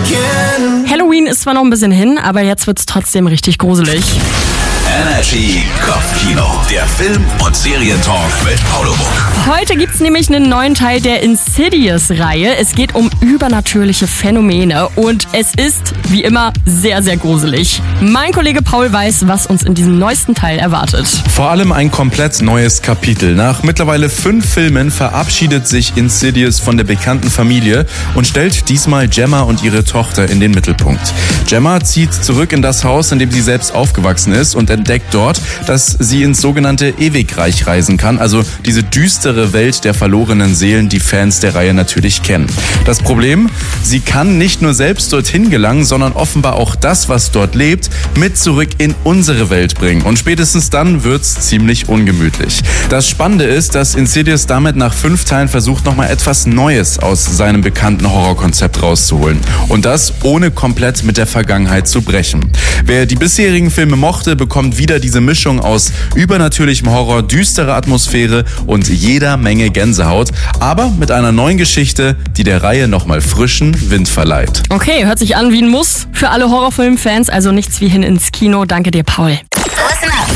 Halloween ist zwar noch ein bisschen hin, aber jetzt wird's trotzdem richtig gruselig. Energy Kopfkino, der Film- und Serientalk mit Paulo Muck. Heute gibt's nämlich einen neuen Teil der Insidious-Reihe. Es geht um übernatürliche Phänomene und es ist, wie immer, sehr, sehr gruselig. Mein Kollege Paul weiß, was uns in diesem neuesten Teil erwartet. Vor allem ein komplett neues Kapitel. Nach mittlerweile 5 Filmen verabschiedet sich Insidious von der bekannten Familie und stellt diesmal Gemma und ihre Tochter in den Mittelpunkt. Gemma zieht zurück in das Haus, in dem sie selbst aufgewachsen ist und entdeckt dort, dass sie ins sogenannte Ewigreich reisen kann, also diese düstere Welt der verlorenen Seelen, die Fans der Reihe natürlich kennen. Das Problem? Sie kann nicht nur selbst dorthin gelangen, sondern offenbar auch das, was dort lebt, mit zurück in unsere Welt bringen. Und spätestens dann wird's ziemlich ungemütlich. Das Spannende ist, dass Insidious damit nach 5 Teilen versucht, nochmal etwas Neues aus seinem bekannten Horrorkonzept rauszuholen. Und das ohne komplett mit der Vergangenheit zu brechen. Wer die bisherigen Filme mochte, bekommt wieder diese Mischung aus übernatürlichem Horror, düsterer Atmosphäre und jeder Menge Gänsehaut, aber mit einer neuen Geschichte, die der Reihe nochmal frischen Wind verleiht. Okay, hört sich an wie ein Muss für alle Horrorfilmfans, also nichts wie hin ins Kino. Danke dir, Paul.